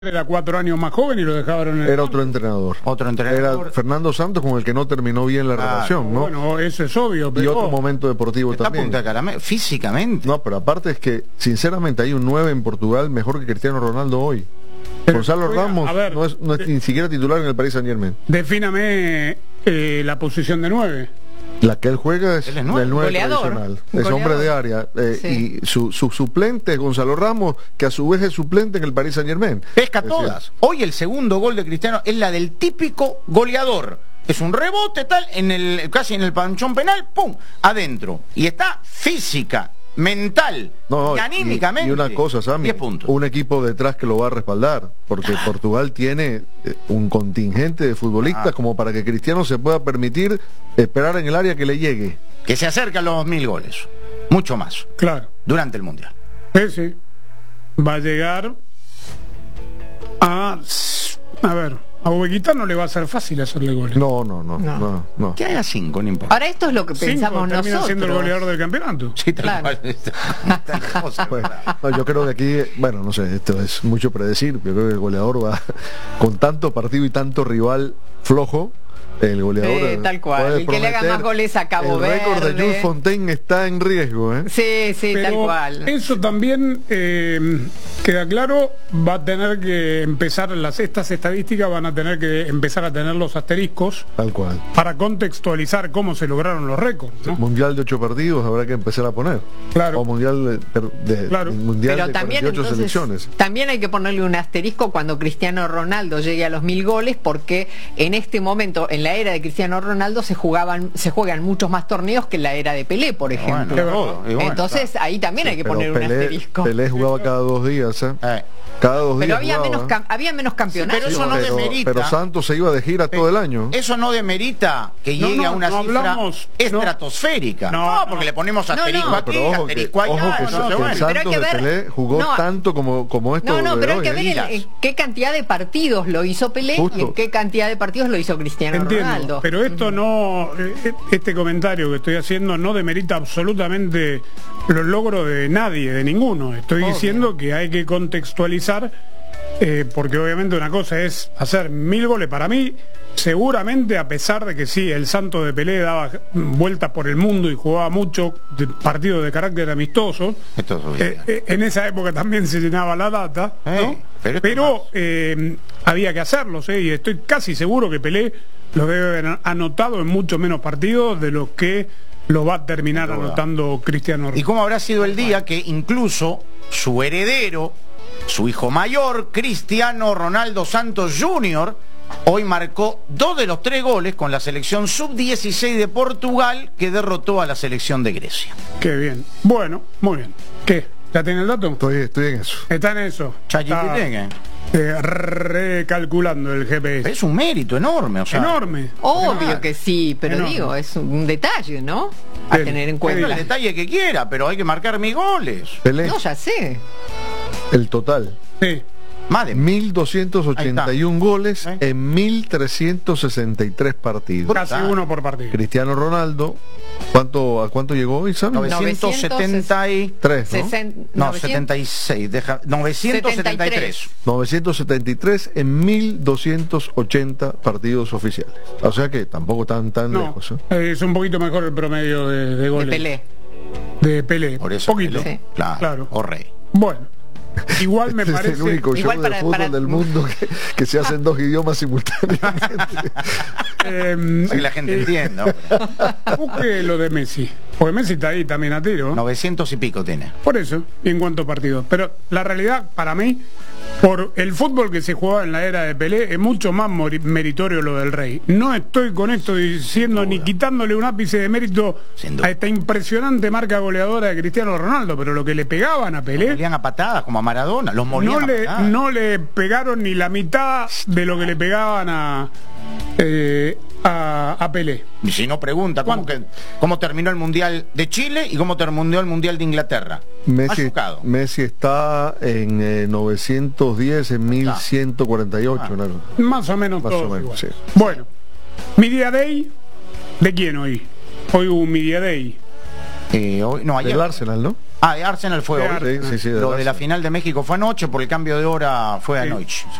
Era 4 años más joven y lo dejaron en el... Era otro entrenador. Era Fernando Santos, con el que no terminó bien la relación, ¿no? Bueno, eso es obvio, pero... Y otro momento deportivo también. Punta Caramelo, físicamente. No, pero aparte es que, sinceramente, hay un 9 en Portugal mejor que Cristiano Ronaldo hoy. Pero, Gonzalo Ramos ver, no es ni siquiera titular en el Paris Saint-Germain. Defíname la posición de 9. La que él juega es el 9 goleador, tradicional. Es hombre de área. Sí. Y su suplente es Gonzalo Ramos, que a su vez es suplente en el Paris Saint-Germain. Pesca todas. Hoy el segundo gol de Cristiano es la del típico goleador. Es un rebote tal, casi en el panchón penal, ¡pum! Adentro. Y está física, mental, y anímicamente. Y una cosa, Sammy, 10 puntos. Un equipo detrás que lo va a respaldar, porque Portugal tiene un contingente de futbolistas como para que Cristiano se pueda permitir esperar en el área que le llegue. Que se acerca a los 1000 goles. Mucho más. Claro. Durante el Mundial. Sí. Va a llegar a ver, a Ubequita no le va a ser fácil hacerle goles. No. Que haga 5, no importa. Ahora esto es lo que pensamos termina nosotros. siendo el goleador del campeonato. Sí, tal Claro. cual. Bueno, no, yo creo que aquí, bueno, no sé, esto es mucho predecir, pero creo que el goleador va con tanto partido y tanto rival flojo. El goleador tal cual, el que le haga más goles a Cabo Verde. El récord de Jules Fontaine está en riesgo, ¿eh? Sí, pero tal cual. Eso también queda claro, va a tener que empezar, estas estadísticas van a tener que empezar a tener los asteriscos. Tal cual. Para contextualizar cómo se lograron los récords, ¿no? Mundial de 8 partidos habrá que empezar a poner. Claro. O mundial mundial Pero de también, 48 entonces, selecciones. también hay que ponerle un asterisco cuando Cristiano Ronaldo llegue a los 1000 goles, porque en este momento, en la era de Cristiano Ronaldo, se juegan muchos más torneos que en la era de Pelé, por ejemplo. Entonces ahí también hay que poner un asterisco. Pelé jugaba cada 2 días, ¿eh? Cada 2 días. Pero había menos campeonatos. Pero eso no demerita. Pero Santos se iba de gira todo el año. Eso no demerita que llegue a una cifra estratosférica. No, porque le ponemos asterisco aquí, asterisco allá. El Santos de Pelé jugó tanto como esto. No, pero hay que ver en qué cantidad de partidos lo hizo Pelé y en qué cantidad de partidos lo hizo Cristiano Ronaldo. Pero esto no, este comentario que estoy haciendo no demerita absolutamente los logros de nadie, de ninguno. Estoy diciendo que hay que contextualizar, porque obviamente una cosa es hacer 1000 goles. Para mí, seguramente, a pesar de que sí, el Santos de Pelé daba vueltas por el mundo y jugaba mucho partidos de carácter amistoso, en esa época también se llenaba la data, ¿no? Pero había que hacerlos, y estoy casi seguro que Pelé lo debe haber anotado en mucho menos partidos de los que lo va a terminar anotando Cristiano Ronaldo. ¿Y cómo habrá sido el día que incluso su heredero, su hijo mayor, Cristiano Ronaldo Santos Jr., hoy marcó 2 de los 3 goles con la selección sub-16 de Portugal, que derrotó a la selección de Grecia? Qué bien. Bueno, muy bien. ¿Qué? ¿Ya tiene el dato? Estoy en eso. Está en eso. Recalculando el GPS. Es un mérito enorme, enorme. Obvio que sí, pero digo, es un detalle, ¿no? A tener en cuenta. El detalle que quiera, pero hay que marcar mis goles. Pelé. No, ya sé. El total. Sí. Más de 1281 goles en 1363 partidos. Casi uno por partido. Cristiano Ronaldo, ¿a cuánto llegó hoy, Sam? 973, ¿no? No, 76, 973. 973 en 1280 partidos oficiales. O sea que tampoco tan lejos. Es un poquito mejor el promedio de goles. De Pelé. Por eso poquito. Pelé. Claro. O Rey. Bueno. Igual me parece... Es el único show de fútbol del mundo que se hace en 2 idiomas simultáneamente. Para que la gente entienda. Busque lo de Messi, porque Messi está ahí también a tiro. 900 y pico tiene. Por eso, y en cuanto a partidos. Pero la realidad, para mí, por el fútbol que se jugaba en la era de Pelé, es mucho más meritorio lo del Rey. No estoy con esto diciendo ni quitándole un ápice de mérito a esta impresionante marca goleadora de Cristiano Ronaldo, pero lo que le pegaban a Pelé... Los molían a patadas, como a Maradona, los molían a patadas. No le pegaron ni la mitad de lo que le pegaban a Pelé. Y si no pregunta, ¿cómo terminó el Mundial de Chile y cómo terminó el Mundial de Inglaterra? Messi está en 910, en 1148. Más o menos todo igual. Sí. Bueno, Media Day, ¿de quién hoy? Hoy hubo un Media Day. No, ayer. El Arsenal, ¿no? Arsenal fue hoy. Sí, Lo de la final de México fue anoche, por el cambio de hora fue anoche.